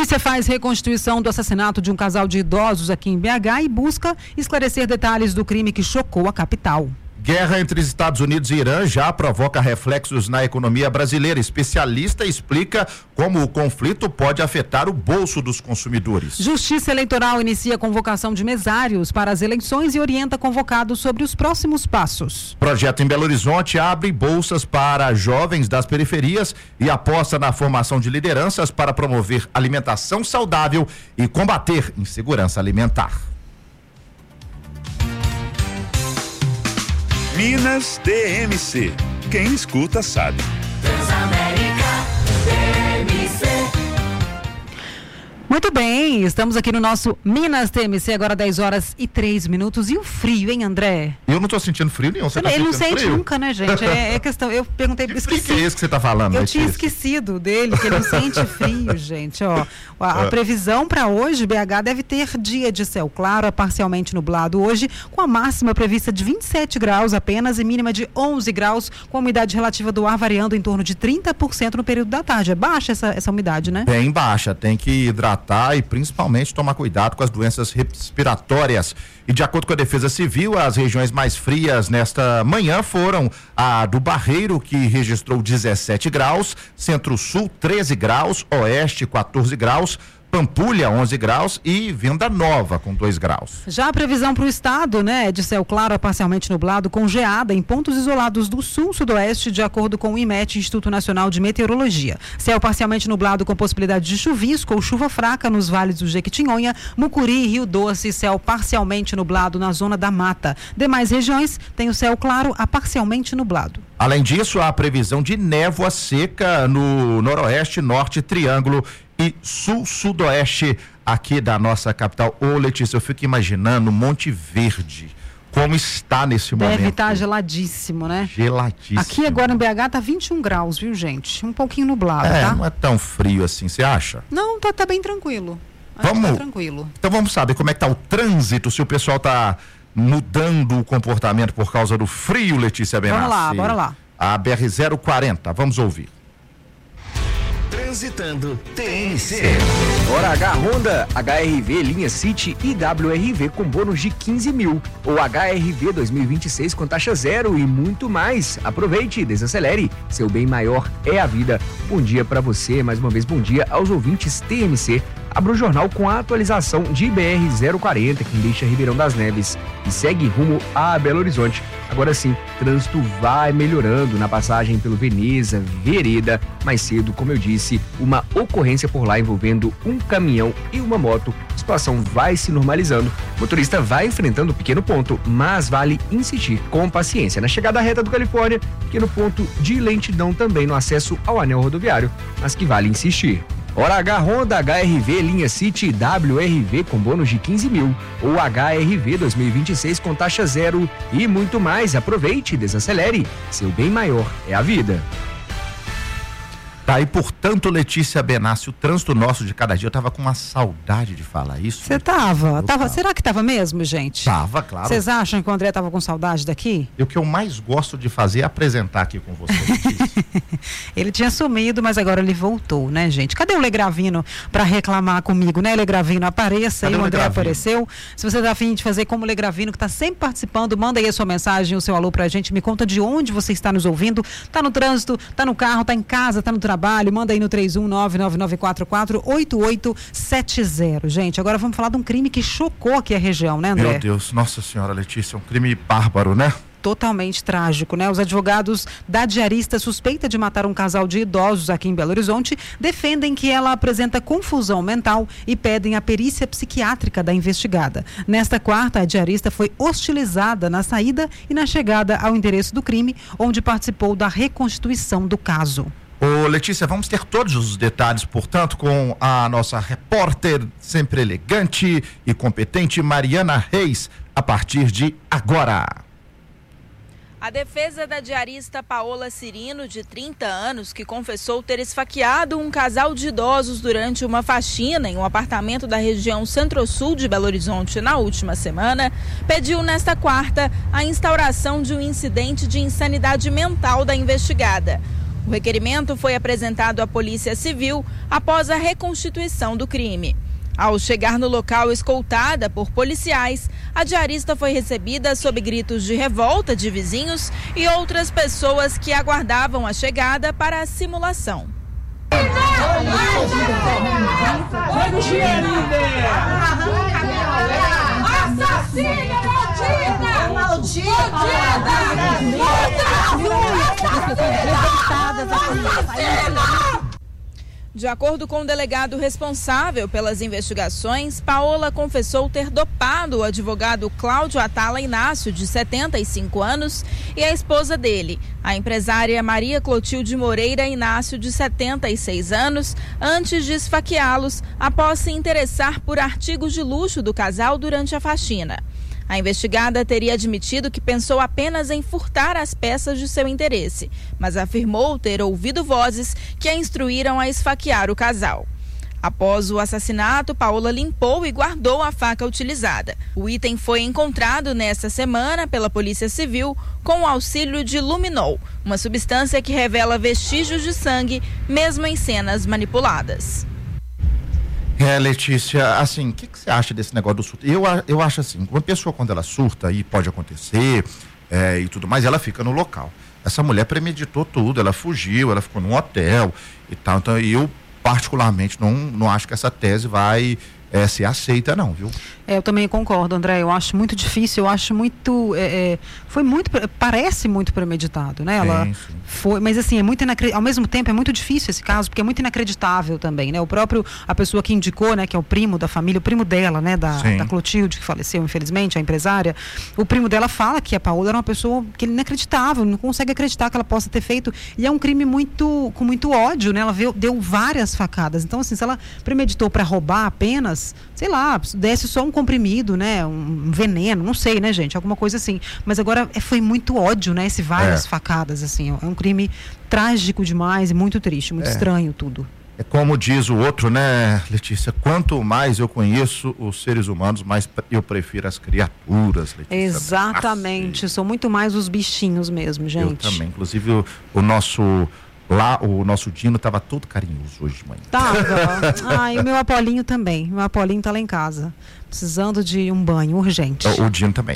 Polícia faz reconstituição do assassinato de um casal de idosos aqui em BH e busca esclarecer detalhes do crime que chocou a capital. Guerra entre Estados Unidos e Irã já provoca reflexos na economia brasileira. Especialista explica como o conflito pode afetar o bolso dos consumidores. Justiça Eleitoral inicia a convocação de mesários para as eleições e orienta convocados sobre os próximos passos. Projeto em Belo Horizonte abre bolsas para jovens das periferias e aposta na formação de lideranças para promover alimentação saudável e combater insegurança alimentar. Minas TMC. Quem escuta sabe. Transamérica TMC. Muito bem, estamos aqui no nosso Minas TMC, agora 10h03. E o frio, hein, André? Eu não tô sentindo frio nenhum. Você tá Ele não sentindo sente frio? nunca, né, gente? É questão. Eu perguntei, esqueci. Que é isso que você tá falando? Eu tinha esquecido dele, que ele não sente frio, gente. Ó, a previsão para hoje, BH deve ter dia de céu claro, a parcialmente nublado hoje, com a máxima prevista de 27 graus apenas e mínima de 11 graus, com a umidade relativa do ar variando em torno de 30% no período da tarde. É baixa essa umidade, né? Bem baixa, tem que hidratar e principalmente tomar cuidado com as doenças respiratórias. E de acordo com a Defesa Civil, as regiões mais frias nesta manhã foram a do Barreiro, que registrou 17 graus, Centro-Sul 13 graus, Oeste 14 graus, Pampulha 11 graus e Venda Nova com 2 graus. Já a previsão para o estado, né, de céu claro a parcialmente nublado com geada em pontos isolados do sul-sudoeste, de acordo com o IMET, Instituto Nacional de Meteorologia. Céu parcialmente nublado com possibilidade de chuvisco ou chuva fraca nos vales do Jequitinhonha, Mucuri e Rio Doce, céu parcialmente nublado na zona da mata. Demais regiões têm o céu claro a parcialmente nublado. Além disso, há previsão de névoa seca no noroeste, norte, triângulo e sul-sudoeste aqui da nossa capital. Ô, Letícia, eu fico imaginando Monte Verde, como está nesse momento. Deve estar geladíssimo, né? Geladíssimo. Aqui agora em BH tá 21 graus, viu, gente? Um pouquinho nublado, tá? Não é tão frio assim, você acha? Não, tá bem tranquilo. Vamos, tá tranquilo. Então vamos saber como é que tá o trânsito, se o pessoal tá mudando o comportamento por causa do frio, Letícia Benassi. Vamos lá, bora lá. A BR-040, vamos ouvir. Transitando TMC. Hora H Honda, HRV linha City e WRV com bônus de 15 mil. Ou HRV 2026 com taxa zero e muito mais. Aproveite e desacelere. Seu bem maior é a vida. Bom dia para você, mais uma vez bom dia aos ouvintes TMC. Abra o jornal com a atualização de BR-040, que deixa Ribeirão das Neves e segue rumo a Belo Horizonte. Agora sim, trânsito vai melhorando na passagem pelo Veneza, Vereda. Mais cedo, como eu disse, uma ocorrência por lá envolvendo um caminhão e uma moto. A situação vai se normalizando. O motorista vai enfrentando um pequeno ponto, mas vale insistir com paciência. Na chegada à reta do Califórnia, pequeno ponto de lentidão também no acesso ao anel rodoviário, mas que vale insistir. Hora H Honda, HRV linha City WRV com bônus de 15 mil ou HRV 2026 com taxa zero e muito mais. Aproveite e desacelere. Seu bem maior é a vida. Tá, e portanto, Letícia Benassi, o trânsito nosso de cada dia, eu tava com uma saudade de falar isso. Você tava? Será que tava mesmo, gente? Tava, claro. Vocês acham que o André tava com saudade daqui? E o que eu mais gosto de fazer é apresentar aqui com você, Letícia. Ele tinha sumido, mas agora ele voltou, né, gente? Cadê o Legravino para reclamar comigo, né, Legravino? Apareça aí, o André apareceu. Se você tá afim de fazer como o Legravino, que tá sempre participando, manda aí a sua mensagem, o seu alô pra gente, me conta de onde você está nos ouvindo. Tá no trânsito, tá no carro, tá em casa, tá no trabalho, manda aí no 31999448870. Gente, agora vamos falar de um crime que chocou aqui a região, né, André? Meu Deus, nossa senhora, Letícia, é um crime bárbaro, né? Totalmente trágico, né? Os advogados da diarista suspeita de matar um casal de idosos aqui em Belo Horizonte defendem que ela apresenta confusão mental e pedem a perícia psiquiátrica da investigada. Nesta quarta, a diarista foi hostilizada na saída e na chegada ao endereço do crime, onde participou da reconstituição do caso. Ô, Letícia, vamos ter todos os detalhes, portanto, com a nossa repórter sempre elegante e competente Mariana Reis, a partir de agora. A defesa da diarista Paola Cirino, de 30 anos, que confessou ter esfaqueado um casal de idosos durante uma faxina em um apartamento da região Centro-Sul de Belo Horizonte na última semana, pediu nesta quarta a instauração de um incidente de insanidade mental da investigada. O requerimento foi apresentado à Polícia Civil após a reconstituição do crime. Ao chegar no local escoltada por policiais, a diarista foi recebida sob gritos de revolta de vizinhos e outras pessoas que aguardavam a chegada para a simulação. De acordo com o delegado responsável pelas investigações, Paola confessou ter dopado o advogado Cláudio Atala Inácio, de 75 anos, e a esposa dele, a empresária Maria Clotilde Moreira Inácio, de 76 anos, antes de esfaqueá-los após se interessar por artigos de luxo do casal durante a faxina. A investigada teria admitido que pensou apenas em furtar as peças de seu interesse, mas afirmou ter ouvido vozes que a instruíram a esfaquear o casal. Após o assassinato, Paola limpou e guardou a faca utilizada. O item foi encontrado nesta semana pela Polícia Civil com o auxílio de luminol, uma substância que revela vestígios de sangue, mesmo em cenas manipuladas. Letícia, assim, o que você acha desse negócio do surto? Eu acho assim, uma pessoa quando ela surta, e pode acontecer, e tudo mais, ela fica no local. Essa mulher premeditou tudo, ela fugiu, ela ficou num hotel e tal, então eu particularmente não acho que essa tese vai ser aceita não, viu? Eu também concordo, André, eu acho muito difícil, eu acho muito, parece muito premeditado, né? Ela sim. foi, mas assim, ao mesmo tempo é muito difícil esse caso, porque é muito inacreditável também, né? A pessoa que indicou, né, que é o primo da família, o primo dela, né, da Clotilde, que faleceu, infelizmente, a empresária, o primo dela fala que a Paola era uma pessoa que ele inacreditável, não consegue acreditar que ela possa ter feito, e é um crime com muito ódio, né? Ela deu várias facadas, então assim, se ela premeditou para roubar apenas, sei lá, desse só um comprimido, né, um veneno, não sei, né, gente, alguma coisa assim, mas agora foi muito ódio, né, várias facadas, assim, é um crime trágico demais e muito triste, muito estranho tudo. É como diz o outro, né, Letícia, quanto mais eu conheço os seres humanos, mais eu prefiro as criaturas, Letícia. Exatamente, são muito mais os bichinhos mesmo, gente. Eu também, inclusive o nosso Dino estava todo carinhoso hoje de manhã. Tava. E o meu Apolinho também. Meu Apolinho tá lá em casa, precisando de um banho urgente. O Dino também.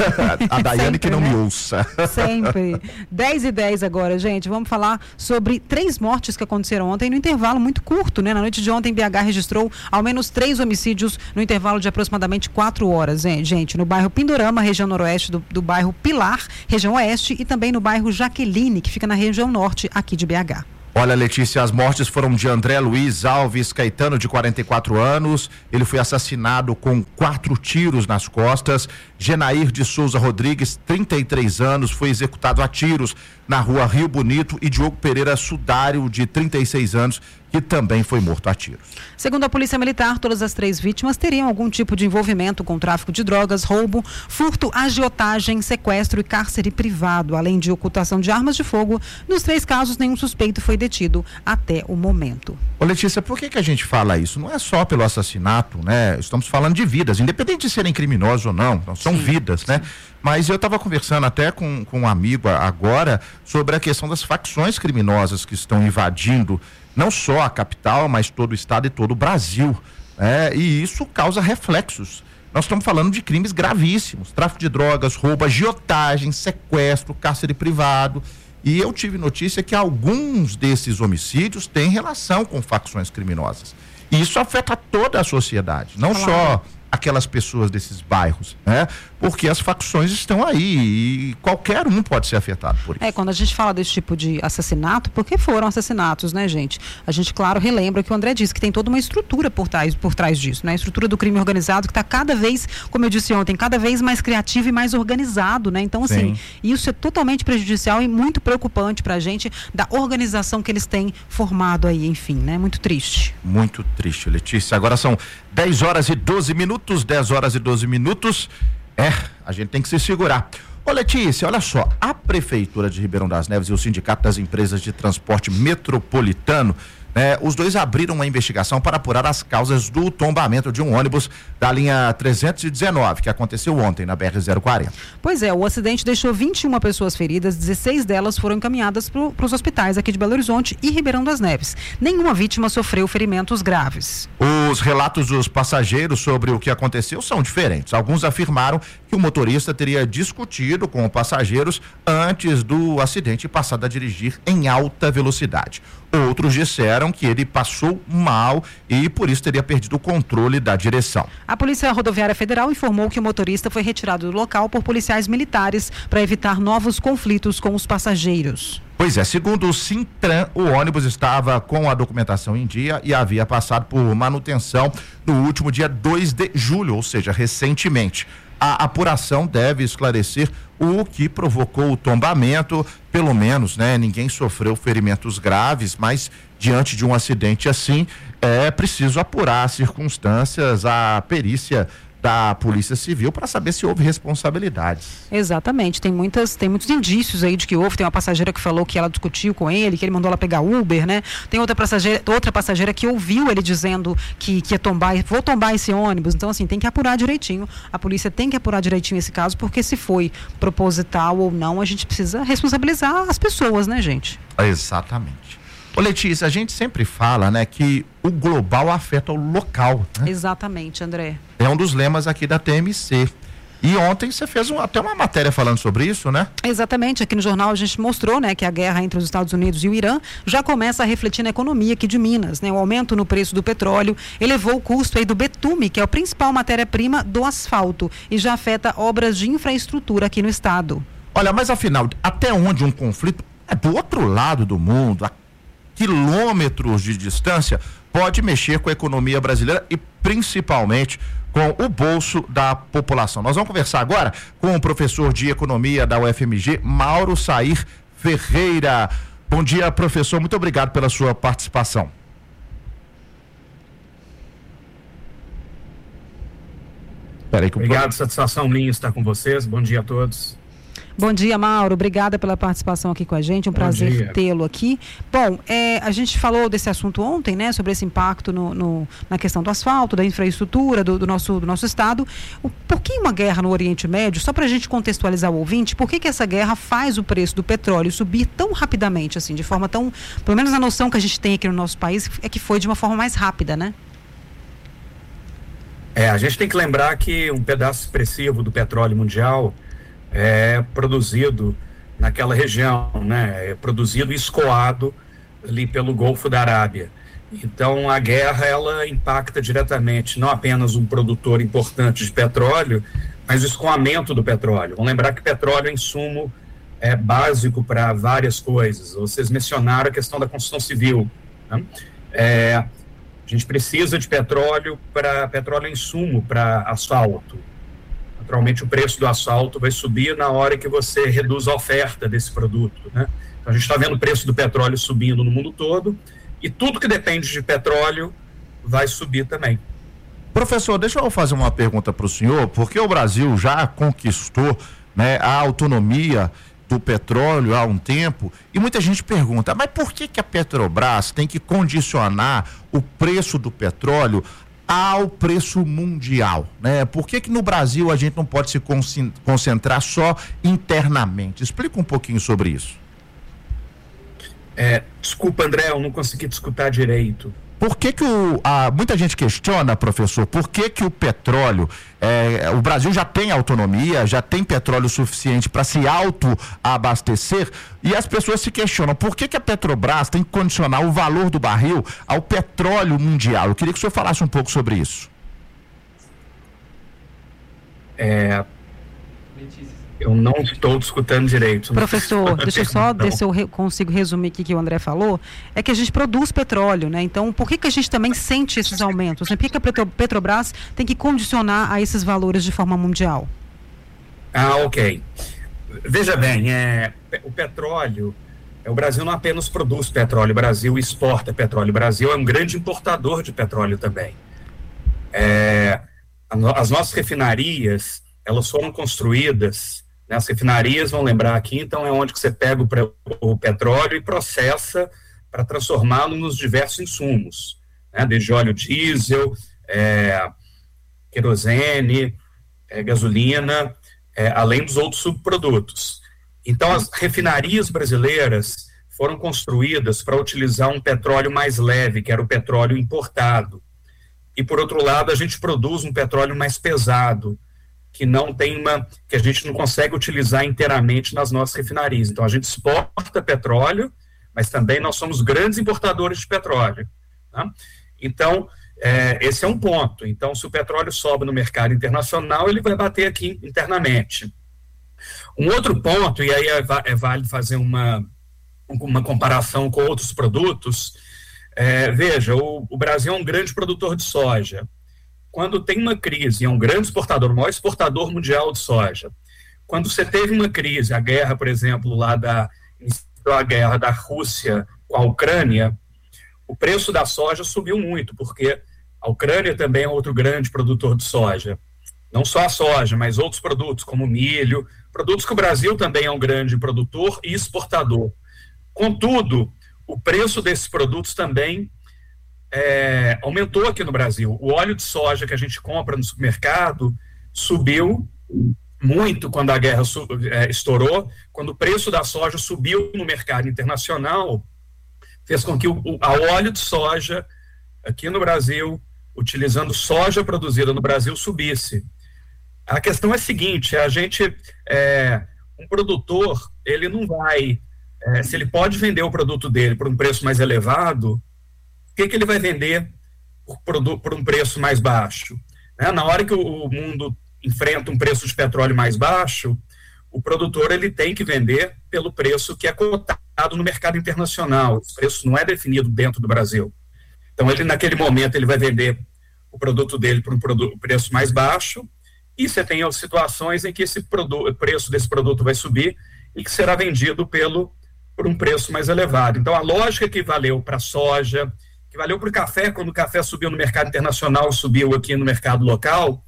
A Daiane sempre, que não me ouça. Sempre. 10h10 agora, gente. Vamos falar sobre 3 mortes que aconteceram ontem no intervalo muito curto, né? Na noite de ontem, BH registrou ao menos 3 homicídios no intervalo de aproximadamente 4 horas, hein, gente? No bairro Pindorama, região noroeste do bairro Pilar, região oeste, e também no bairro Jaqueline, que fica na região norte aqui de BH. Olha, Letícia, as mortes foram de André Luiz Alves Caetano, de 44 anos. Ele foi assassinado com 4 tiros nas costas. Genair de Souza Rodrigues, 33 anos, foi executado a tiros na rua Rio Bonito. E Diogo Pereira Sudário, de 36 anos, que também foi morto a tiros. Segundo a Polícia Militar, todas as 3 vítimas teriam algum tipo de envolvimento com tráfico de drogas, roubo, furto, agiotagem, sequestro e cárcere privado, além de ocultação de armas de fogo. Nos 3 casos, nenhum suspeito foi detido até o momento. Ô, Letícia, por que a gente fala isso? Não é só pelo assassinato, né? Estamos falando de vidas, independente de serem criminosos ou não, são vidas, né? Mas eu estava conversando até com um amigo agora sobre a questão das facções criminosas que estão invadindo não só a capital, mas todo o estado e todo o Brasil, né? E isso causa reflexos. Nós estamos falando de crimes gravíssimos, tráfico de drogas, roubo, agiotagem, sequestro, cárcere privado. E eu tive notícia que alguns desses homicídios têm relação com facções criminosas. E isso afeta toda a sociedade, não só aquelas pessoas desses bairros, né? Porque as facções estão aí e qualquer um pode ser afetado por isso. Quando a gente fala desse tipo de assassinato, porque foram assassinatos, né, gente? A gente, claro, relembra que o André disse que tem toda uma estrutura por trás disso, né? A estrutura do crime organizado que está cada vez, como eu disse ontem, cada vez mais criativo e mais organizado, né? Então, assim, isso é totalmente prejudicial e muito preocupante para a gente, da organização que eles têm formado aí, enfim, né? Muito triste. Muito triste, Letícia. Agora são 10 horas e 12 minutos, 10 horas e 12 minutos. A gente tem que se segurar. Ô Letícia, olha só, a Prefeitura de Ribeirão das Neves e o Sindicato das Empresas de Transporte Metropolitano, os dois abriram uma investigação para apurar as causas do tombamento de um ônibus da linha 319, que aconteceu ontem na BR-040. Pois é, o acidente deixou 21 pessoas feridas, 16 delas foram encaminhadas para os hospitais aqui de Belo Horizonte e Ribeirão das Neves. Nenhuma vítima sofreu ferimentos graves. Os relatos dos passageiros sobre o que aconteceu são diferentes. Alguns afirmaram que o motorista teria discutido com os passageiros antes do acidente e passado a dirigir em alta velocidade. Outros disseram que ele passou mal e por isso teria perdido o controle da direção. A Polícia Rodoviária Federal informou que o motorista foi retirado do local por policiais militares para evitar novos conflitos com os passageiros. Pois é, segundo o Sintran, o ônibus estava com a documentação em dia e havia passado por manutenção no último dia 2 de julho, ou seja, recentemente. A apuração deve esclarecer o que provocou o tombamento, pelo menos, ninguém sofreu ferimentos graves, mas diante de um acidente assim, é preciso apurar as circunstâncias, a perícia da Polícia Civil para saber se houve responsabilidades. Exatamente, tem muitos indícios aí de que houve. Tem uma passageira que falou que ela discutiu com ele, que ele mandou ela pegar Uber, Tem outra passageira que ouviu ele dizendo que ia tombar, vou tombar esse ônibus. Então, assim, tem que apurar direitinho. A polícia tem que apurar direitinho esse caso, porque se foi proposital ou não, a gente precisa responsabilizar as pessoas, gente? Exatamente. Ô Letícia, a gente sempre fala, que o global afeta o local, Exatamente, André. É um dos lemas aqui da TMC. E ontem você fez até uma matéria falando sobre isso, Exatamente, aqui no jornal a gente mostrou, que a guerra entre os Estados Unidos e o Irã já começa a refletir na economia aqui de Minas, O aumento no preço do petróleo elevou o custo aí do betume, que é a principal matéria-prima do asfalto, e já afeta obras de infraestrutura aqui no estado. Olha, mas afinal, até onde um conflito é do outro lado do mundo, quilômetros de distância, pode mexer com a economia brasileira e principalmente com o bolso da população. Nós vamos conversar agora com o professor de economia da UFMG, Mauro Sair Ferreira. Bom dia, professor, muito obrigado pela sua participação. Obrigado, satisfação minha estar com vocês, bom dia a todos. Bom dia, Mauro. Obrigada pela participação aqui com a gente. Um prazer tê-lo aqui. Bom, a gente falou desse assunto ontem, sobre esse impacto na questão do asfalto, da infraestrutura do nosso estado. Por que uma guerra no Oriente Médio? Só para a gente contextualizar o ouvinte, por que essa guerra faz o preço do petróleo subir tão rapidamente, assim, de forma tão, pelo menos a noção que a gente tem aqui no nosso país é que foi de uma forma mais rápida, A gente tem que lembrar que um pedaço expressivo do petróleo mundial é produzido naquela região, é produzido e escoado ali pelo Golfo da Arábia. Então a guerra ela impacta diretamente não apenas um produtor importante de petróleo, mas o escoamento do petróleo. Vamos lembrar que petróleo é insumo básico para várias coisas. Vocês mencionaram a questão da construção civil. A gente precisa de petróleo é insumo para asfalto. Naturalmente o preço do asfalto vai subir na hora que você reduz a oferta desse produto, Então a gente está vendo o preço do petróleo subindo no mundo todo e tudo que depende de petróleo vai subir também. Professor, deixa eu fazer uma pergunta para o senhor, porque o Brasil já conquistou a autonomia do petróleo há um tempo e muita gente pergunta, mas por que a Petrobras tem que condicionar o preço do petróleo ao preço mundial, Por que no Brasil a gente não pode se concentrar só internamente? Explica um pouquinho sobre isso. Desculpa, André, eu não consegui te escutar direito. Por que muita gente questiona, professor, por que o petróleo, o Brasil já tem autonomia, já tem petróleo suficiente para se autoabastecer, e as pessoas se questionam por que a Petrobras tem que condicionar o valor do barril ao petróleo mundial? Eu queria que o senhor falasse um pouco sobre isso. Eu não estou escutando direito. Professor, deixa eu só ver se eu consigo resumir aqui que o André falou. É que a gente produz petróleo, Então, por que a gente também sente esses aumentos? Por que a Petrobras tem que condicionar a esses valores de forma mundial? Ok. Veja bem, o petróleo, o Brasil não apenas produz petróleo, o Brasil exporta petróleo. O Brasil é um grande importador de petróleo também. As nossas refinarias, elas foram construídas né? As refinarias, vão lembrar aqui, então é onde que você pega o petróleo e processa para transformá-lo nos diversos insumos, né? Desde óleo diesel, querosene, gasolina, além dos outros subprodutos. Então, as refinarias brasileiras foram construídas para utilizar um petróleo mais leve, que era o petróleo importado. E, por outro lado, a gente produz um petróleo mais pesado, que a gente não consegue utilizar inteiramente nas nossas refinarias. Então, a gente exporta petróleo, mas também nós somos grandes importadores de petróleo, tá? Então, esse é um ponto. Então, se o petróleo sobe no mercado internacional, ele vai bater aqui internamente. Um outro ponto, e aí é válido fazer uma comparação com outros produtos. Veja, o Brasil é um grande produtor de soja. Quando tem uma crise, é um grande exportador, o maior exportador mundial de soja. Quando você teve uma crise, a guerra, por exemplo, a guerra da Rússia com a Ucrânia, o preço da soja subiu muito, porque a Ucrânia também é outro grande produtor de soja. Não só a soja, mas outros produtos, como milho, produtos que o Brasil também é um grande produtor e exportador. Contudo, o preço desses produtos também aumentou aqui no Brasil. O óleo de soja que a gente compra no supermercado subiu muito quando a guerra estourou. Quando o preço da soja subiu no mercado internacional, fez com que a óleo de soja aqui no Brasil, utilizando soja produzida no Brasil, subisse. A questão é a seguinte: um produtor, ele não vai, se ele pode vender o produto dele por um preço mais elevado, por que ele vai vender por um preço mais baixo? Na hora que o mundo enfrenta um preço de petróleo mais baixo, o produtor ele tem que vender pelo preço que é cotado no mercado internacional. Esse preço não é definido dentro do Brasil. Então, naquele momento, ele vai vender o produto dele por um preço mais baixo, e você tem as situações em que o preço desse produto vai subir e que será vendido por um preço mais elevado. Então, a lógica que valeu para a soja, que valeu para o café, quando o café subiu no mercado internacional, subiu aqui no mercado local,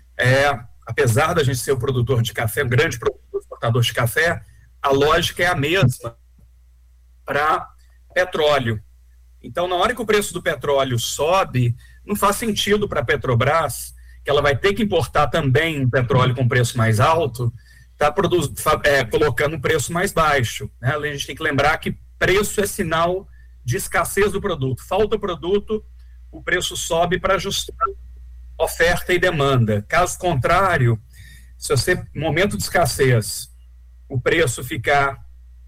apesar da gente ser o produtor de café, um grande produtor, exportador de café, a lógica é a mesma para petróleo. Então, na hora que o preço do petróleo sobe, não faz sentido para a Petrobras, que ela vai ter que importar também um petróleo com preço mais alto, colocando um preço mais baixo, né? A gente tem que lembrar que preço é sinal de escassez do produto. Falta produto, o preço sobe para ajustar oferta e demanda. Caso contrário, se você, momento de escassez, o preço ficar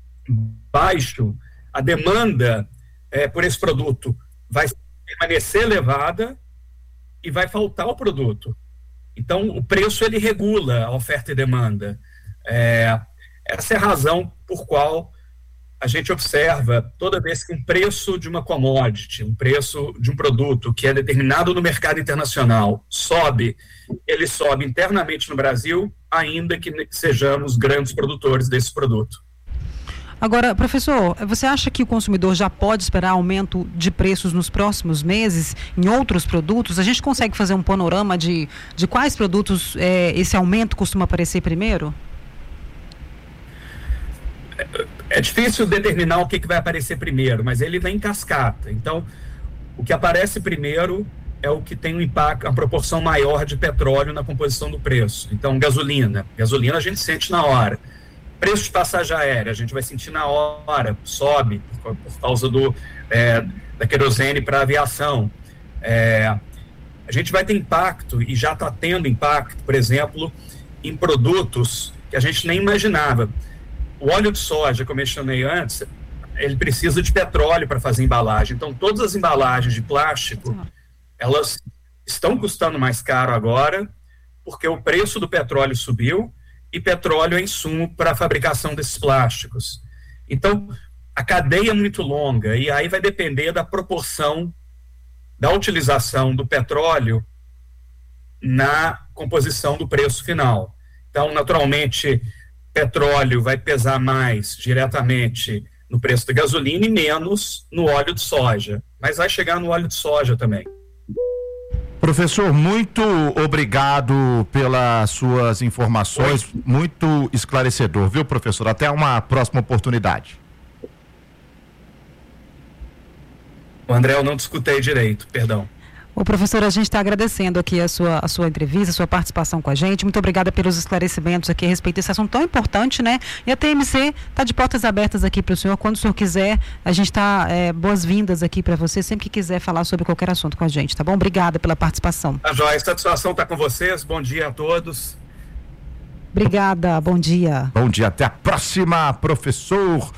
baixo, a demanda por esse produto vai permanecer elevada e vai faltar o produto. Então, o preço ele regula a oferta e demanda. Essa é a razão por qual a gente observa, toda vez que um preço de uma commodity, um preço de um produto que é determinado no mercado internacional sobe, ele sobe internamente no Brasil, ainda que sejamos grandes produtores desse produto. Agora, professor, você acha que o consumidor já pode esperar aumento de preços nos próximos meses em outros produtos? A gente consegue fazer um panorama de quais produtos esse aumento costuma aparecer primeiro? É difícil determinar o que vai aparecer primeiro, mas ele vem em cascata. Então, o que aparece primeiro é o que tem um impacto, a proporção maior de petróleo na composição do preço. Então, gasolina a gente sente na hora. Preço de passagem aérea, a gente vai sentir na hora, sobe por causa da querosene para a aviação. A gente vai ter impacto, e já está tendo impacto, por exemplo, em produtos que a gente nem imaginava. O óleo de soja, como eu mencionei antes, ele precisa de petróleo para fazer embalagem. Então, todas as embalagens de plástico, elas estão custando mais caro agora, porque o preço do petróleo subiu, e petróleo é insumo para a fabricação desses plásticos. Então, a cadeia é muito longa, e aí vai depender da proporção da utilização do petróleo na composição do preço final. Então, naturalmente, petróleo vai pesar mais diretamente no preço da gasolina e menos no óleo de soja, mas vai chegar no óleo de soja também. Professor, muito obrigado pelas suas informações, muito esclarecedor, viu, professor? Até uma próxima oportunidade. O André, eu não te escutei direito, perdão. Ô, professor, a gente está agradecendo aqui a sua entrevista, a sua participação com a gente. Muito obrigada pelos esclarecimentos aqui a respeito desse assunto tão importante, né? E a TMC está de portas abertas aqui para o senhor. Quando o senhor quiser, a gente está boas-vindas aqui para você, sempre que quiser falar sobre qualquer assunto com a gente, tá bom? Obrigada pela participação. Tá joia, satisfação estar com vocês. Bom dia a todos. Obrigada, bom dia. Bom dia, até a próxima, professor.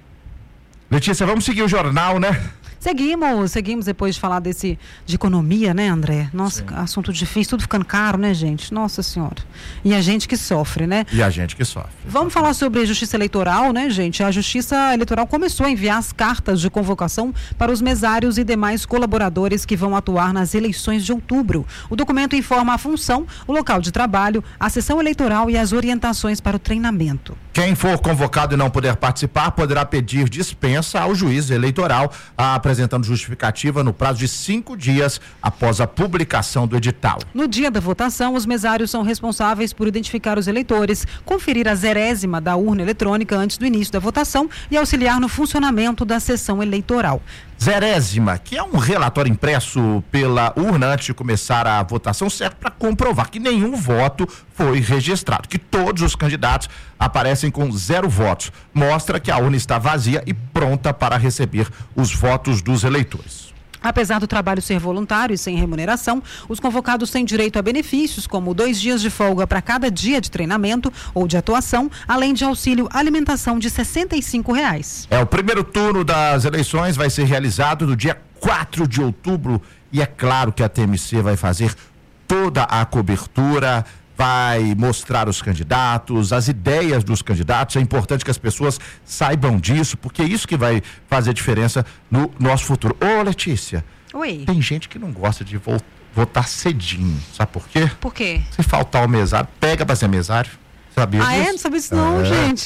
Letícia, vamos seguir o jornal, né? Seguimos depois de falar de economia, né, André? Nossa, Sim. Assunto difícil, tudo ficando caro, né, gente? Nossa Senhora. E a gente que sofre, né? Vamos falar sobre a Justiça Eleitoral, né, gente? A Justiça Eleitoral começou a enviar as cartas de convocação para os mesários e demais colaboradores que vão atuar nas eleições de outubro. O documento informa a função, o local de trabalho, a sessão eleitoral e as orientações para o treinamento. Quem for convocado e não puder participar poderá pedir dispensa ao juiz eleitoral, apresentando justificativa no prazo de 5 dias após a publicação do edital. No dia da votação, os mesários são responsáveis por identificar os eleitores, conferir a zerésima da urna eletrônica antes do início da votação e auxiliar no funcionamento da sessão eleitoral. Zerésima, que é um relatório impresso pela urna antes de começar a votação, serve para comprovar que nenhum voto foi registrado, que todos os candidatos aparecem com 0 votos. Mostra que a urna está vazia e pronta para receber os votos dos eleitores. Apesar do trabalho ser voluntário e sem remuneração, os convocados têm direito a benefícios como 2 dias de folga para cada dia de treinamento ou de atuação, além de auxílio alimentação de R$ 65. O primeiro turno das eleições vai ser realizado no dia 4 de outubro e é claro que a TMC vai fazer toda a cobertura, vai mostrar os candidatos, as ideias dos candidatos. É importante que as pessoas saibam disso, porque é isso que vai fazer diferença no nosso futuro. Ô, Letícia, Oi. Tem gente que não gosta de votar cedinho, sabe por quê? Por quê? Se faltar o mesário, pega para ser mesário. Sabia disso? Não sabia disso não, gente.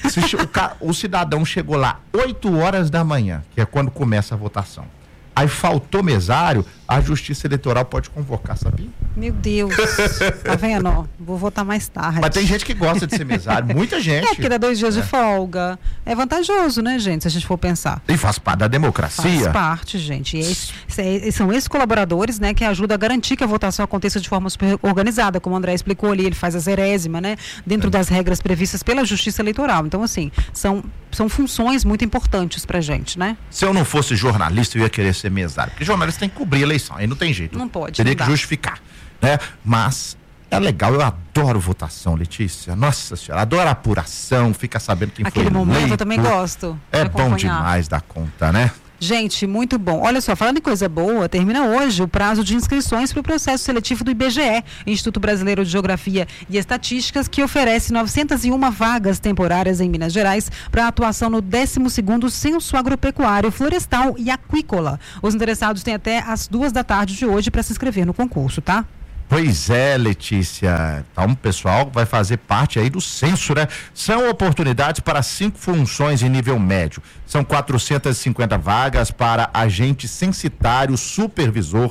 O cidadão chegou lá 8 horas da manhã, que é quando começa a votação. Aí faltou mesário, a Justiça Eleitoral pode convocar, sabia? Meu Deus. Tá vendo? Vou votar mais tarde. Mas tem gente que gosta de ser mesário, muita gente. Porque dá 2 dias de folga. É vantajoso, né, gente, se a gente for pensar. E faz parte da democracia. Faz parte, gente. São esses colaboradores, né, que ajudam a garantir que a votação aconteça de forma super organizada, como o André explicou ali, ele faz a zerésima, né, dentro das regras previstas pela Justiça Eleitoral. Então, assim, são funções muito importantes pra gente, né? Se eu não fosse jornalista, eu ia querer ser mesário, porque jornalista tem que cobrir a eleição, aí não tem jeito. Não pode. Teria que justificar, né? Mas é legal, eu adoro votação, Letícia. Nossa Senhora, adoro a apuração, fica sabendo quem foi eleito. Aquele momento eu também gosto. É bom demais da conta, né? Gente, muito bom. Olha só, falando em coisa boa, termina hoje o prazo de inscrições para o processo seletivo do IBGE, Instituto Brasileiro de Geografia e Estatísticas, que oferece 901 vagas temporárias em Minas Gerais para atuação no 12º Censo Agropecuário, Florestal e Aquícola. Os interessados têm até às 14h de hoje para se inscrever no concurso, tá? Pois é, Letícia. Então, o pessoal vai fazer parte aí do censo, né? São oportunidades para 5 funções em nível médio. São 450 vagas para agente censitário supervisor,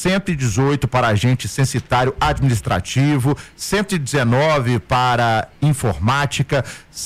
118 para agente censitário administrativo, 119 para informática,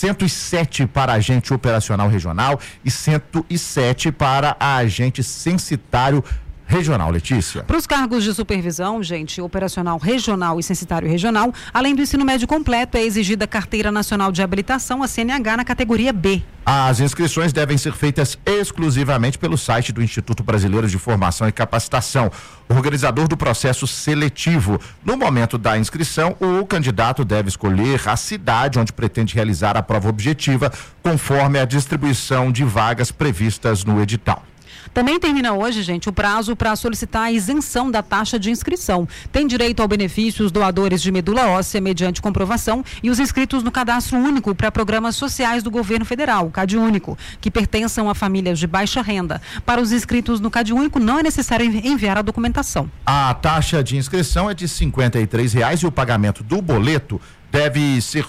107 para agente operacional regional e 107 para agente censitário regional, Letícia. Para os cargos de supervisão, gente, operacional regional e censitário regional, além do ensino médio completo, é exigida a Carteira Nacional de Habilitação, a CNH, na categoria B. As inscrições devem ser feitas exclusivamente pelo site do Instituto Brasileiro de Formação e Capacitação, organizador do processo seletivo. No momento da inscrição, o candidato deve escolher a cidade onde pretende realizar a prova objetiva, conforme a distribuição de vagas previstas no edital. Também termina hoje, gente, o prazo para solicitar a isenção da taxa de inscrição. Tem direito ao benefício os doadores de medula óssea mediante comprovação e os inscritos no Cadastro Único para programas sociais do governo federal, o CadÚnico, que pertençam a famílias de baixa renda. Para os inscritos no CadÚnico, não é necessário enviar a documentação. A taxa de inscrição é de R$ 53 e o pagamento do boleto deve ser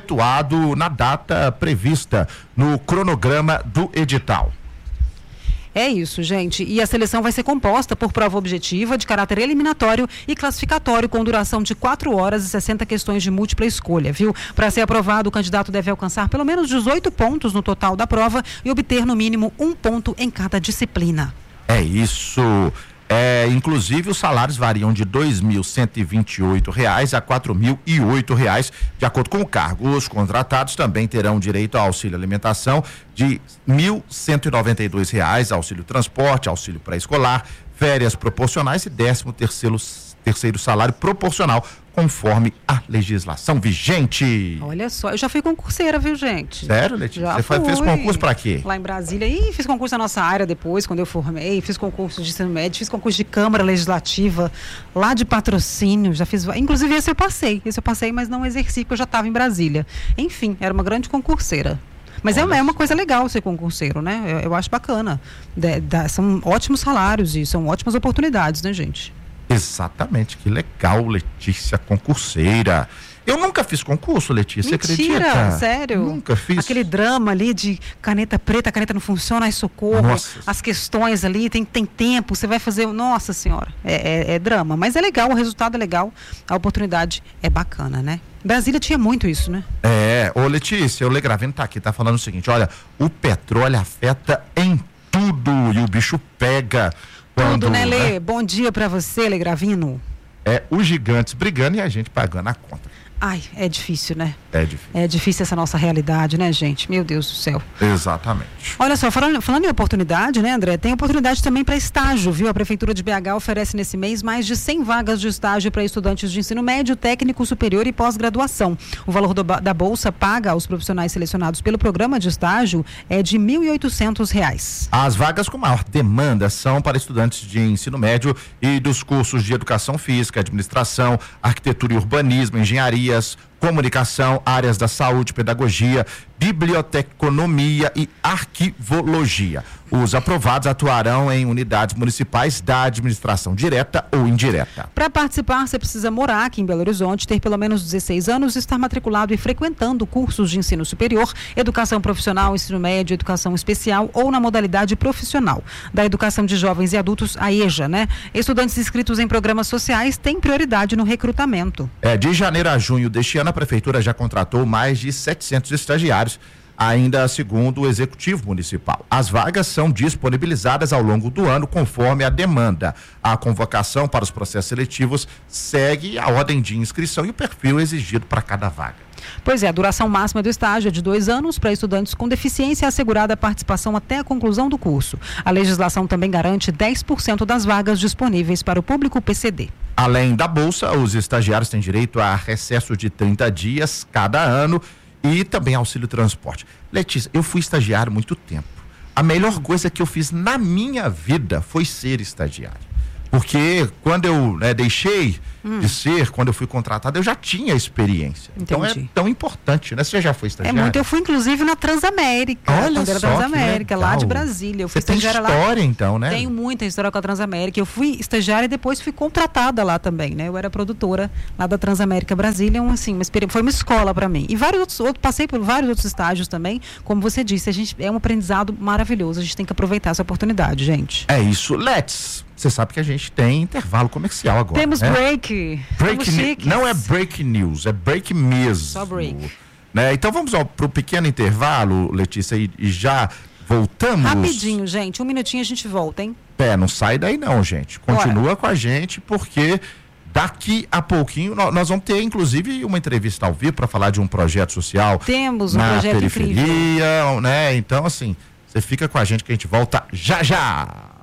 efetuado na data prevista no cronograma do edital. É isso, gente. E a seleção vai ser composta por prova objetiva, de caráter eliminatório e classificatório, com duração de 4 horas e 60 questões de múltipla escolha, viu? Para ser aprovado, o candidato deve alcançar pelo menos 18 pontos no total da prova e obter no mínimo 1 ponto em cada disciplina. É isso. Inclusive, os salários variam de R$ 2.128 a R$ 4.008, de acordo com o cargo. Os contratados também terão direito ao auxílio alimentação de R$ 1.192, auxílio transporte, auxílio pré-escolar, férias proporcionais e 13º salário proporcional, conforme a legislação vigente. Olha só, eu já fui concurseira, viu, gente? Sério, Letícia? Já Você fez concurso pra quê? Lá em Brasília. E fiz concurso na nossa área depois, quando eu formei. Fiz concurso de ensino médio, fiz concurso de Câmara Legislativa, lá de Patrocínio. Já fiz. Inclusive, esse eu passei, mas não exerci, porque eu já estava em Brasília. Enfim, era uma grande concurseira. Mas é uma coisa legal ser concurseiro, né? Eu acho bacana. São ótimos salários e são ótimas oportunidades, né, gente? Exatamente, que legal, Letícia, concurseira. Eu nunca fiz concurso, Letícia, Mentira, você acredita? Sério? Nunca fiz. Aquele drama ali de caneta preta, a caneta não funciona, aí socorro. Nossa. As questões ali, tem tempo, você vai fazer. Nossa Senhora, é drama. Mas é legal, o resultado é legal, a oportunidade é bacana, né? Brasília tinha muito isso, né? Ô Letícia, o Lê Gravino tá aqui, tá falando o seguinte: olha, o petróleo afeta em tudo e o bicho pega. Tudo, né, Lê? Bom dia pra você, Lê Gravino. Os gigantes brigando e a gente pagando a conta. Ai, é difícil, né? É difícil. É difícil essa nossa realidade, né, gente? Meu Deus do céu. Exatamente. Olha só, falando em oportunidade, né, André? Tem oportunidade também para estágio, viu? A Prefeitura de BH oferece nesse mês mais de 100 vagas de estágio para estudantes de ensino médio, técnico, superior e pós-graduação. O valor da bolsa paga aos profissionais selecionados pelo programa de estágio é de R$ 1.800. As vagas com maior demanda são para estudantes de ensino médio e dos cursos de educação física, administração, arquitetura e urbanismo, engenharia, comunicação, áreas da saúde, pedagogia, biblioteconomia e arquivologia. Os aprovados atuarão em unidades municipais da administração direta ou indireta. Para participar, você precisa morar aqui em Belo Horizonte, ter pelo menos 16 anos, estar matriculado e frequentando cursos de ensino superior, educação profissional, ensino médio, educação especial ou na modalidade profissional. Da educação de jovens e adultos, a EJA, né? Estudantes inscritos em programas sociais têm prioridade no recrutamento. De janeiro a junho deste ano, a Prefeitura já contratou mais de 700 estagiários, ainda segundo o Executivo Municipal. As vagas são disponibilizadas ao longo do ano, conforme a demanda. A convocação para os processos seletivos segue a ordem de inscrição e o perfil exigido para cada vaga. Pois é, a duração máxima do estágio é de 2 anos para estudantes com deficiência, assegurada a participação até a conclusão do curso. A legislação também garante 10% das vagas disponíveis para o público PCD. Além da bolsa, os estagiários têm direito a recesso de 30 dias cada ano e também auxílio transporte. Letícia, eu fui estagiário há muito tempo. A melhor coisa que eu fiz na minha vida foi ser estagiário. Porque quando eu deixei de ser, quando eu fui contratado, eu já tinha experiência. Entendi. Então é tão importante, né? Você já foi estagiário? É muito, eu fui inclusive na Transamérica. Olha quando era só, Transamérica, que lá de legal. Brasília. Eu fui Você tem estagiária história, lá. então, né? Tenho muita história com a Transamérica. Eu fui estagiária e depois fui contratada lá também, né? Eu era produtora lá da Transamérica Brasília, foi uma escola para mim. E passei por vários outros estágios também. Como você disse, é um aprendizado maravilhoso. A gente tem que aproveitar essa oportunidade, gente. É isso. Você sabe que a gente tem intervalo comercial agora. Temos break. Não é break news, é break mesmo. Só break. Né? Então vamos para o pequeno intervalo, Letícia, e já voltamos. Rapidinho, gente. 1 minutinho a gente volta, hein? Não sai daí não, gente. Continua com a gente, porque daqui a pouquinho nós vamos ter, inclusive, uma entrevista ao vivo para falar de um projeto social. Temos um na projeto periferia, incrível. né? Então, assim, você fica com a gente que a gente volta já.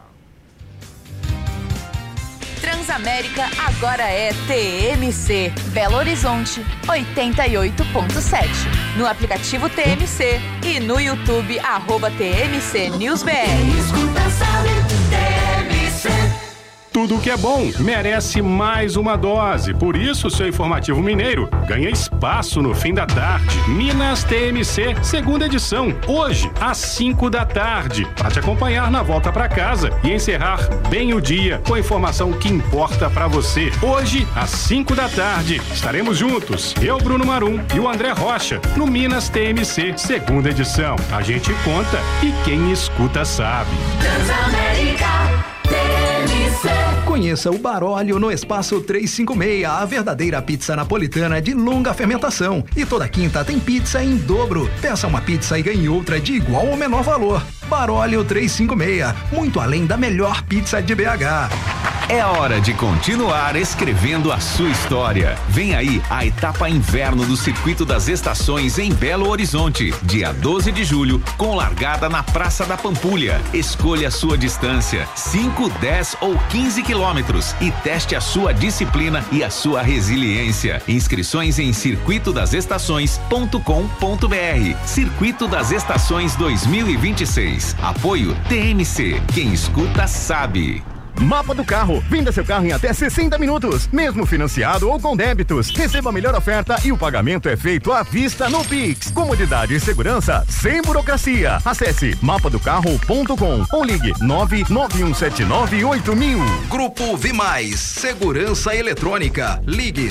Transamérica agora é TMC, Belo Horizonte 88.7. No aplicativo TMC e no YouTube @TMC News BR. Quem escuta sabe, TMC. Tudo que é bom merece mais uma dose. Por isso, seu Informativo Mineiro ganha espaço no fim da tarde. Minas TMC, segunda edição. Hoje, às 5 da tarde. Para te acompanhar na volta para casa e encerrar bem o dia com a informação que importa para você. Hoje, às 5 da tarde, estaremos juntos. Eu, Bruno Marum e o André Rocha, no Minas TMC, segunda edição. A gente conta e quem escuta sabe. Transamérica TMC. Conheça o Baróleo no Espaço 356, a verdadeira pizza napolitana de longa fermentação. E toda quinta tem pizza em dobro. Peça uma pizza e ganhe outra de igual ou menor valor. Baróleo 356, muito além da melhor pizza de BH. É hora de continuar escrevendo a sua história. Vem aí a etapa inverno do Circuito das Estações em Belo Horizonte, dia 12 de julho, com largada na Praça da Pampulha. Escolha a sua distância, 5, 10 ou 15 quilômetros e teste a sua disciplina e a sua resiliência. Inscrições em circuitodasestações.com.br. Circuito das Estações 2026. Apoio TMC. Quem escuta sabe. Mapa do Carro. Venda seu carro em até 60 minutos, mesmo financiado ou com débitos. Receba a melhor oferta e o pagamento é feito à vista no Pix. Comodidade e segurança sem burocracia. Acesse mapadocarro.com ou ligue 991798000. Grupo Vimais, segurança eletrônica. Ligue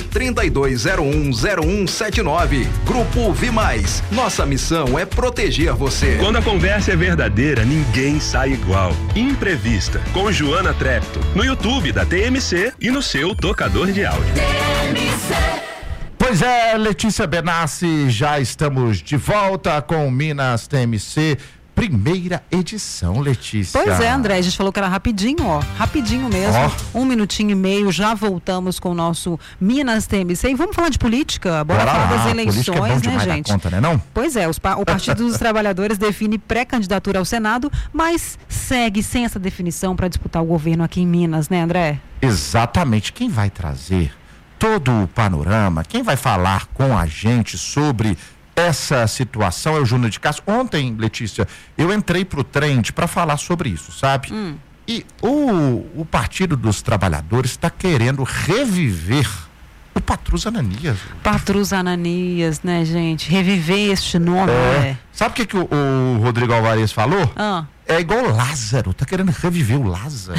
32010179. Grupo Vimais. Nossa missão é proteger você. Quando a conversa é verdadeira, ninguém sai igual. Imprevista, com Joana Trepto, no YouTube da TMC e no seu tocador de áudio. Pois é, Letícia Benassi, já estamos de volta com Minas TMC, primeira edição, Letícia. Pois é, André, a gente falou que era rapidinho, ó, rapidinho mesmo, 1 minutinho e meio, já voltamos com o nosso Minas TMC e vamos falar de política, bora falar das eleições, né, gente? Conta, né, não? Pois é, o Partido dos Trabalhadores define pré-candidatura ao Senado, mas segue sem essa definição para disputar o governo aqui em Minas, né, André? Exatamente, quem vai trazer todo o panorama, quem vai falar com a gente sobre essa situação é o Júnior de Castro. Ontem, Letícia, eu entrei pro Trend para falar sobre isso, sabe? E o Partido dos Trabalhadores está querendo reviver o Patrus Ananias. Patrus Ananias, né, gente? Reviver este nome, né? Sabe o que o Rodrigo Alvarez falou? É igual o Lázaro, tá querendo reviver o Lázaro.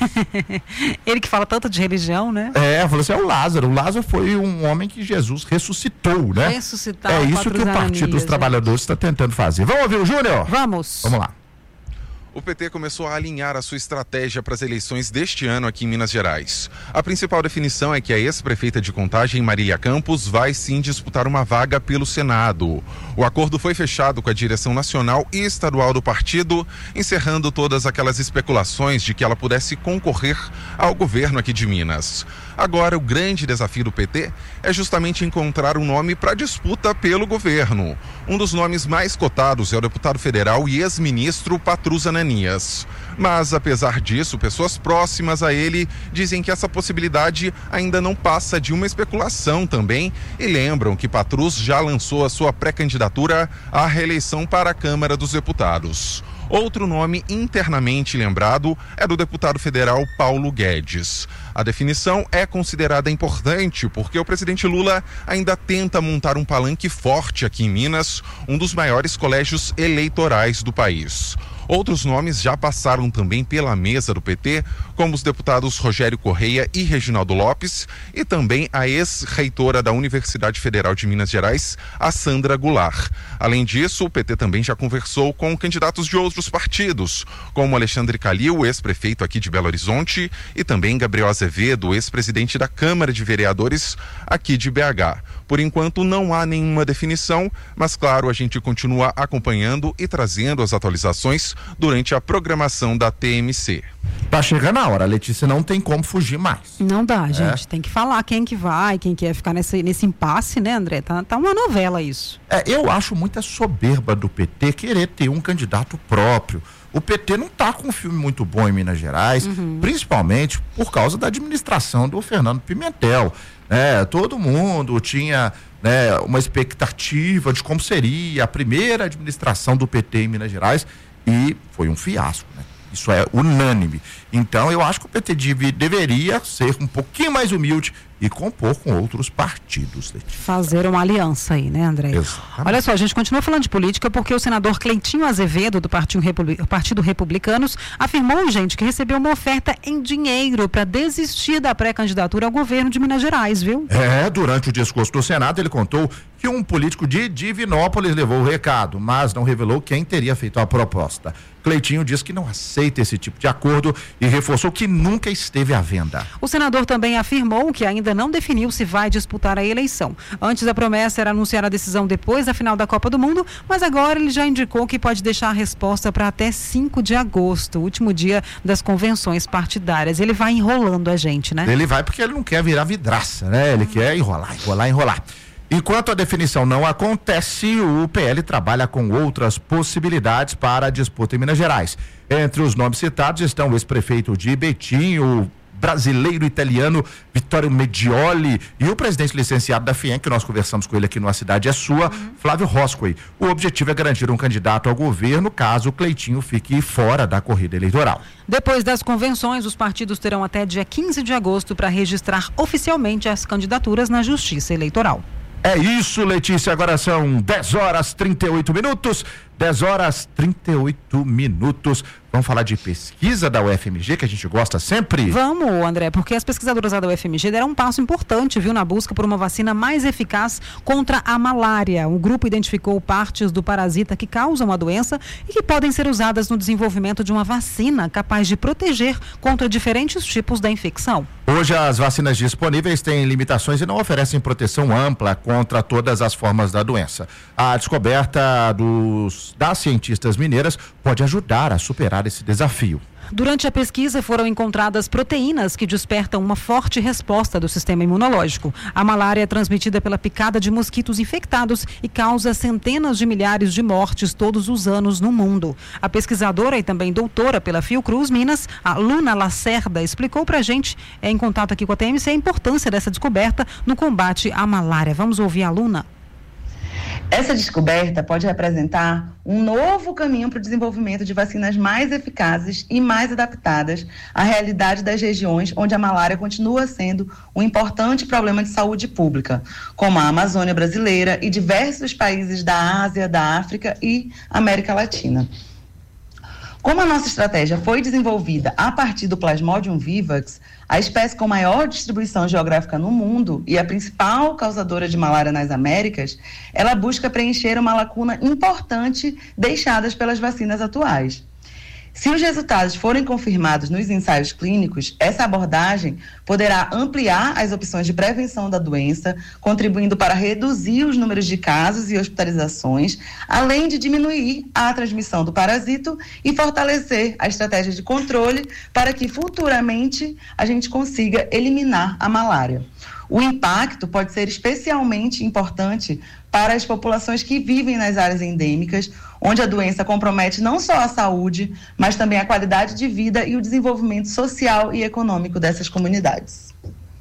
Ele que fala tanto de religião, né? Falou assim, é o Lázaro. O Lázaro foi um homem que Jesus ressuscitou, né? Ressuscitar É isso que o Partido dos Trabalhadores está tentando fazer. Vamos ouvir o Júnior? Vamos. Vamos lá. O PT começou a alinhar a sua estratégia para as eleições deste ano aqui em Minas Gerais. A principal definição é que a ex-prefeita de Contagem, Marília Campos, vai sim disputar uma vaga pelo Senado. O acordo foi fechado com a direção nacional e estadual do partido, encerrando todas aquelas especulações de que ela pudesse concorrer ao governo aqui de Minas. Agora, o grande desafio do PT é justamente encontrar um nome para disputa pelo governo. Um dos nomes mais cotados é o deputado federal e ex-ministro Patrus Ananias. Mas, apesar disso, pessoas próximas a ele dizem que essa possibilidade ainda não passa de uma especulação também e lembram que Patrus já lançou a sua pré-candidatura à reeleição para a Câmara dos Deputados. Outro nome internamente lembrado é do deputado federal Paulo Guedes. A definição é considerada importante porque o presidente Lula ainda tenta montar um palanque forte aqui em Minas, um dos maiores colégios eleitorais do país. Outros nomes já passaram também pela mesa do PT, como os deputados Rogério Correia e Reginaldo Lopes, e também a ex-reitora da Universidade Federal de Minas Gerais, a Sandra Goulart. Além disso, o PT também já conversou com candidatos de outros partidos, como Alexandre Calil, ex-prefeito aqui de Belo Horizonte, e também Gabriel Azevedo, ex-presidente da Câmara de Vereadores aqui de BH. Por enquanto não há nenhuma definição, mas claro, a gente continua acompanhando e trazendo as atualizações durante a programação da TMC. Tá chegando a hora, Letícia, não tem como fugir mais. Não dá, gente, tem que falar quem que vai, quem quer ficar nesse impasse, né, André? Tá uma novela isso. Eu acho muita soberba do PT querer ter um candidato próprio. O PT não tá com um filme muito bom em Minas Gerais, principalmente por causa da administração do Fernando Pimentel. Todo mundo tinha uma expectativa de como seria a primeira administração do PT em Minas Gerais e foi um fiasco, né? Isso é unânime. Então, eu acho que o PT deveria ser um pouquinho mais humilde e compor com outros partidos. Fazer uma aliança aí, né, André? Exatamente. Olha só, a gente continua falando de política porque o senador Cleitinho Azevedo, do Partido Republicanos, afirmou, gente, que recebeu uma oferta em dinheiro para desistir da pré-candidatura ao governo de Minas Gerais, viu? Durante o discurso do Senado, ele contou que um político de Divinópolis levou o recado, mas não revelou quem teria feito a proposta. Cleitinho disse que não aceita esse tipo de acordo e reforçou que nunca esteve à venda. O senador também afirmou que ainda não definiu se vai disputar a eleição. Antes, a promessa era anunciar a decisão depois da final da Copa do Mundo, mas agora ele já indicou que pode deixar a resposta para até 5 de agosto, último dia das convenções partidárias. Ele vai enrolando a gente, né? Ele vai porque ele não quer virar vidraça, né? Ele quer enrolar. Enquanto a definição não acontece, o PL trabalha com outras possibilidades para a disputa em Minas Gerais. Entre os nomes citados estão o ex-prefeito de Betim, o brasileiro italiano Vittorio Medioli e o presidente licenciado da FIEM, que nós conversamos com ele aqui no A Cidade é Sua, Flávio Roscoe. O objetivo é garantir um candidato ao governo caso o Cleitinho fique fora da corrida eleitoral. Depois das convenções, os partidos terão até dia 15 de agosto para registrar oficialmente as candidaturas na Justiça Eleitoral. É isso, Letícia. Agora são 10h38. 10h38. Vamos falar de pesquisa da UFMG, que a gente gosta sempre? Vamos, André, porque as pesquisadoras da UFMG deram um passo importante, viu, na busca por uma vacina mais eficaz contra a malária. O grupo identificou partes do parasita que causam a doença e que podem ser usadas no desenvolvimento de uma vacina capaz de proteger contra diferentes tipos da infecção. Hoje, as vacinas disponíveis têm limitações e não oferecem proteção ampla contra todas as formas da doença. A descoberta das cientistas mineiras pode ajudar a superar esse desafio. Durante a pesquisa foram encontradas proteínas que despertam uma forte resposta do sistema imunológico. A malária é transmitida pela picada de mosquitos infectados e causa centenas de milhares de mortes todos os anos no mundo. A pesquisadora e também doutora pela Fiocruz Minas, a Luna Lacerda, explicou pra gente, em contato aqui com a TMC, a importância dessa descoberta no combate à malária. Vamos ouvir a Luna? Essa descoberta pode representar um novo caminho para o desenvolvimento de vacinas mais eficazes e mais adaptadas à realidade das regiões onde a malária continua sendo um importante problema de saúde pública, como a Amazônia brasileira e diversos países da Ásia, da África e América Latina. Como a nossa estratégia foi desenvolvida a partir do Plasmodium vivax, a espécie com maior distribuição geográfica no mundo e a principal causadora de malária nas Américas, ela busca preencher uma lacuna importante deixada pelas vacinas atuais. Se os resultados forem confirmados nos ensaios clínicos, essa abordagem poderá ampliar as opções de prevenção da doença, contribuindo para reduzir os números de casos e hospitalizações, além de diminuir a transmissão do parasito e fortalecer a estratégia de controle para que futuramente a gente consiga eliminar a malária. O impacto pode ser especialmente importante para as populações que vivem nas áreas endêmicas, onde a doença compromete não só a saúde, mas também a qualidade de vida e o desenvolvimento social e econômico dessas comunidades.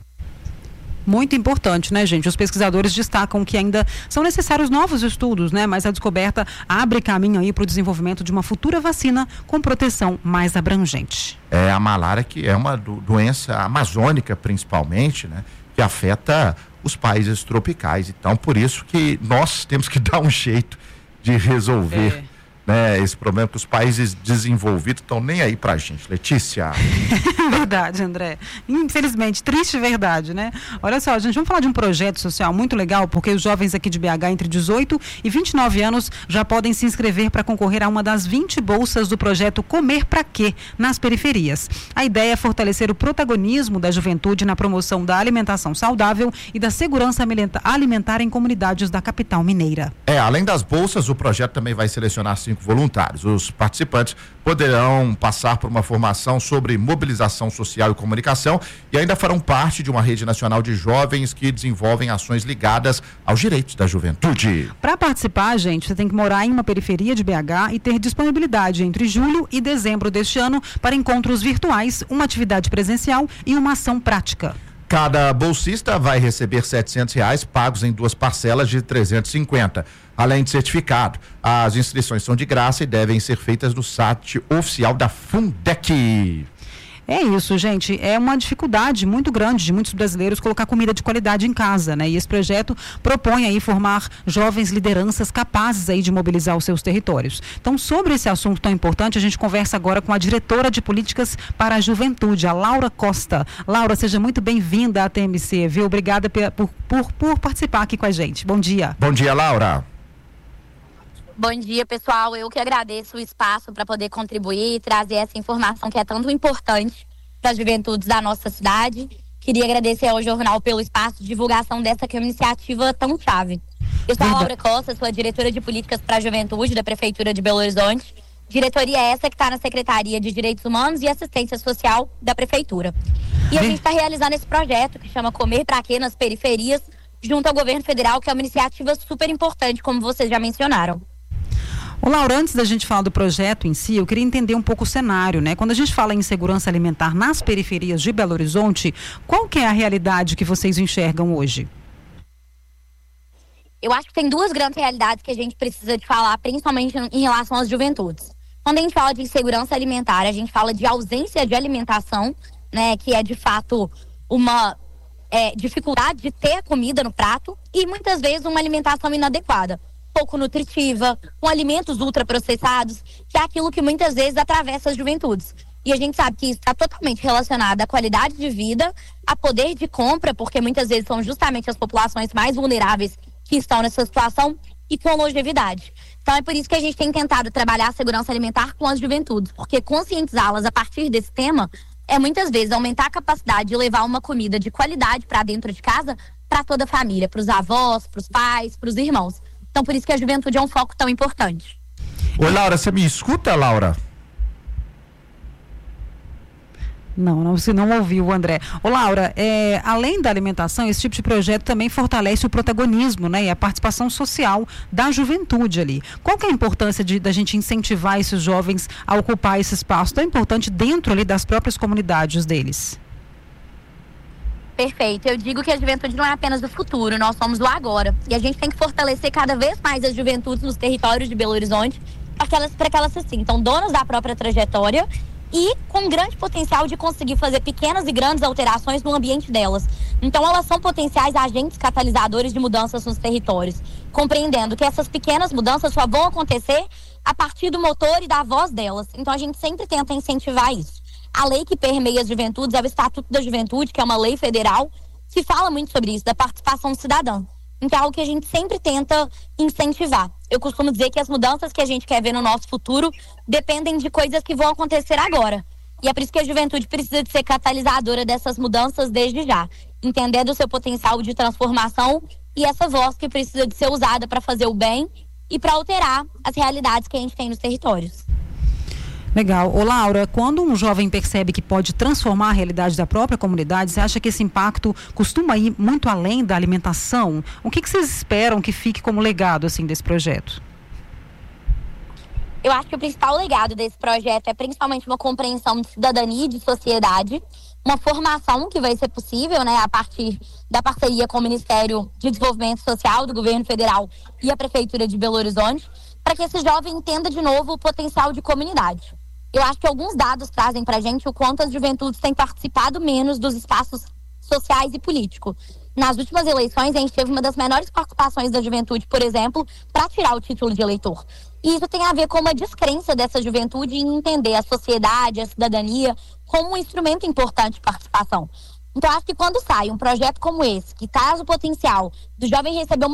Muito importante, né, gente? Os pesquisadores destacam que ainda são necessários novos estudos, né? Mas a descoberta abre caminho aí para o desenvolvimento de uma futura vacina com proteção mais abrangente. A malária, que é uma doença amazônica, principalmente, né? Que afeta os países tropicais. Então, por isso que nós temos que dar um jeito de resolver né, esse problema, que os países desenvolvidos estão nem aí pra gente. Letícia. Verdade, André. Infelizmente, triste verdade, né? Olha só, gente, vamos falar de um projeto social muito legal, porque os jovens aqui de BH entre 18 e 29 anos já podem se inscrever para concorrer a uma das 20 bolsas do projeto Comer Pra Quê, nas periferias. A ideia é fortalecer o protagonismo da juventude na promoção da alimentação saudável e da segurança alimentar em comunidades da capital mineira. Além das bolsas, o projeto também vai selecionar 5 voluntários. Os participantes poderão passar por uma formação sobre mobilização social e comunicação e ainda farão parte de uma rede nacional de jovens que desenvolvem ações ligadas aos direitos da juventude. Para participar, gente, você tem que morar em uma periferia de BH e ter disponibilidade entre julho e dezembro deste ano para encontros virtuais, uma atividade presencial e uma ação prática. Cada bolsista vai receber R$700 pagos em 2 parcelas de 350, além de certificado. As inscrições são de graça e devem ser feitas no site oficial da Fundec. É isso, gente. É uma dificuldade muito grande de muitos brasileiros colocar comida de qualidade em casa, né? E esse projeto propõe aí formar jovens lideranças capazes aí de mobilizar os seus territórios. Então, sobre esse assunto tão importante, a gente conversa agora com a diretora de políticas para a juventude, a Laura Costa. Laura, seja muito bem-vinda à TMC, viu? Obrigada por participar aqui com a gente. Bom dia. Bom dia, Laura. Bom dia, pessoal. Eu que agradeço o espaço para poder contribuir e trazer essa informação que é tanto importante para as juventudes da nossa cidade. Queria agradecer ao jornal pelo espaço de divulgação dessa que é uma iniciativa tão chave. Eu sou a Laura Costa, sou a diretora de políticas para a juventude da Prefeitura de Belo Horizonte. Diretoria essa que está na Secretaria de Direitos Humanos e Assistência Social da Prefeitura. E a gente está realizando esse projeto que chama Comer Pra Quê nas Periferias, junto ao governo federal, que é uma iniciativa super importante, como vocês já mencionaram. Ô Laura, antes da gente falar do projeto em si, eu queria entender um pouco o cenário, né? Quando a gente fala em segurança alimentar nas periferias de Belo Horizonte, qual que é a realidade que vocês enxergam hoje? Eu acho que tem duas grandes realidades que a gente precisa de falar, principalmente em relação às juventudes. Quando a gente fala de insegurança alimentar, a gente fala de ausência de alimentação, né? Que é de fato uma dificuldade de ter comida no prato e muitas vezes uma alimentação inadequada, pouco nutritiva, com alimentos ultraprocessados, que é aquilo que muitas vezes atravessa as juventudes. E a gente sabe que isso está totalmente relacionado à qualidade de vida, a poder de compra, porque muitas vezes são justamente as populações mais vulneráveis que estão nessa situação, e com longevidade. Então é por isso que a gente tem tentado trabalhar a segurança alimentar com as juventudes, porque conscientizá-las a partir desse tema é muitas vezes aumentar a capacidade de levar uma comida de qualidade para dentro de casa, para toda a família, para os avós, para os pais, para os irmãos. Então, por isso que a juventude é um foco tão importante. Oi, Laura, você me escuta, Laura? Não, você não ouviu, André. Ô, Laura, além da alimentação, esse tipo de projeto também fortalece o protagonismo, né, e a participação social da juventude ali. Qual que é a importância da gente incentivar esses jovens a ocupar esse espaço tão importante dentro ali das próprias comunidades deles? Perfeito. Eu digo que a juventude não é apenas do futuro, nós somos do agora. E a gente tem que fortalecer cada vez mais as juventudes nos territórios de Belo Horizonte para que elas se sintam donas da própria trajetória e com grande potencial de conseguir fazer pequenas e grandes alterações no ambiente delas. Então elas são potenciais agentes catalisadores de mudanças nos territórios, compreendendo que essas pequenas mudanças só vão acontecer a partir do motor e da voz delas. Então a gente sempre tenta incentivar isso. A lei que permeia as juventudes é o Estatuto da Juventude, que é uma lei federal, que fala muito sobre isso, da participação cidadã. Então é algo que a gente sempre tenta incentivar. Eu costumo dizer que as mudanças que a gente quer ver no nosso futuro dependem de coisas que vão acontecer agora. E é por isso que a juventude precisa de ser catalisadora dessas mudanças desde já, entendendo o seu potencial de transformação e essa voz que precisa de ser usada para fazer o bem e para alterar as realidades que a gente tem nos territórios. Legal. Ô Laura, quando um jovem percebe que pode transformar a realidade da própria comunidade, você acha que esse impacto costuma ir muito além da alimentação? O que vocês esperam que fique como legado assim desse projeto? Eu acho que o principal legado desse projeto é principalmente uma compreensão de cidadania e de sociedade, uma formação que vai ser possível, né, a partir da parceria com o Ministério de Desenvolvimento Social do Governo Federal e a Prefeitura de Belo Horizonte, para que esse jovem entenda de novo o potencial de comunidade. Eu acho que alguns dados trazem para a gente o quanto as juventudes têm participado menos dos espaços sociais e políticos. Nas últimas eleições, a gente teve uma das menores participações da juventude, por exemplo, para tirar o título de eleitor. E isso tem a ver com uma descrença dessa juventude em entender a sociedade, a cidadania, como um instrumento importante de participação. Então, acho que quando sai um projeto como esse, que traz o potencial do jovem receber uma